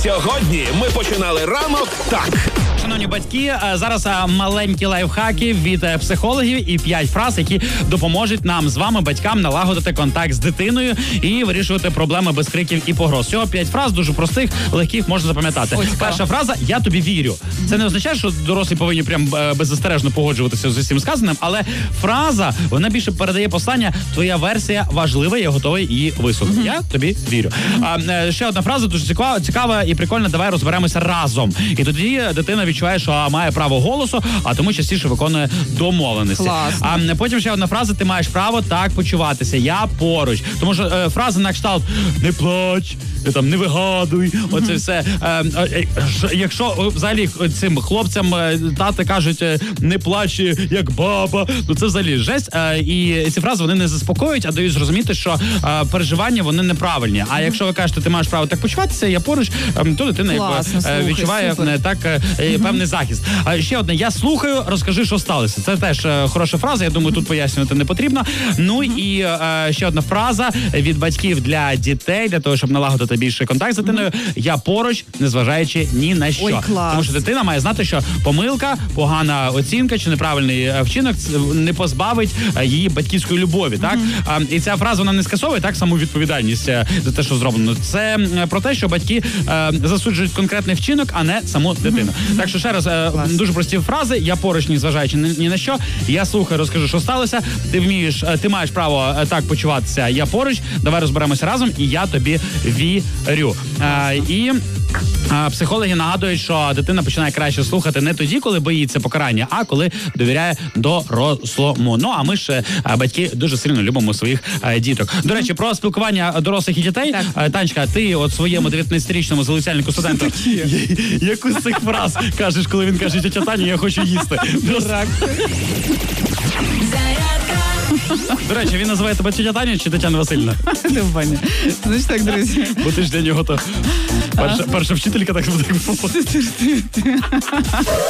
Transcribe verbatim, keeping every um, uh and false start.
Сьогодні ми починали ранок так. Шановні батьки, зараз маленькі лайфхаки від психологів і п'ять фраз, які допоможуть нам з вами, батькам, налагодити контакт з дитиною і вирішувати проблеми без криків і погроз. Всього п'ять фраз, дуже простих, легких, можна запам'ятати. Ой, перша фраза «я тобі вірю». Це не означає, що дорослі повинні прям беззастережно погоджуватися з усім сказаним, але фраза, вона більше передає послання «твоя версія важлива, я готовий її вислухати». Mm-hmm. Я тобі вірю. Mm-hmm. А, ще одна фраза дуже цікава, цікава і прикольна. Давай розберемося разом. І тоді дитина відчуває, що має право голосу, а тому частіше виконує домовленості. Класно. А потім ще одна фраза: ти маєш право так почуватися. Я поруч. Тому що е, фраза на кшталт «не плач», там «не вигадуй», mm-hmm. оце все. Е, е, е, якщо взагалі цим хлопцям е, тати кажуть «не плач, як баба», ну це взагалі жесть. Е, і ці фрази вони не заспокоюють, а дають зрозуміти, що е, переживання вони неправильні. А якщо ви кажете «ти маєш право так почуватися, я поруч», е, то дитина Класно, якби, слухай, відчуває супер. так е, mm-hmm. певний захист. А ще одне: я слухаю, розкажи, що сталося. Це теж е, хороша фраза, я думаю, тут пояснювати не потрібно. Ну mm-hmm. і е, ще одна фраза від батьків для дітей, для того, щоб налагодити більший контакт з дитиною. Mm-hmm. Я поруч, незважаючи ні на що. Ой, клас. Тому що дитина має знати, що помилка, погана оцінка чи неправильний вчинок не позбавить її батьківської любові. Так? Mm-hmm. І ця фраза, вона не скасовує так саму відповідальність за те, що зроблено. Це про те, що батьки е, засуджують конкретний вчинок, а не саму дитину. Mm-hmm. Так що ще раз, е, дуже прості фрази. Я поруч, ні зважаючи ні, ні на що. Я слухаю, розкажу, що сталося. Ти вмієш, ти маєш право так почуватися. Я поруч. Давай розберемося разом, і я тобі вірю. Е, і е, психологи нагадують, що дитина починає краще слухати не тоді, коли боїться покарання, а коли довіряє дорослому. Ну, а ми ж, е, батьки, дуже сильно любимо своїх е, діток. До речі, про спілкування дорослих і дітей. Е, Танечка, ти от своєму дев'ятнадцятирічному залицяльнику студенту яку з цих фраз кажеш, коли він каже: тетя Таня, я хочу їсти. Дурак. До речі, він називає тебе тетя Таня чи Тетяна Васильівна? Не в бані. Значить так, друзі. Бо ти ж для нього то перша, перша вчителька, так буде.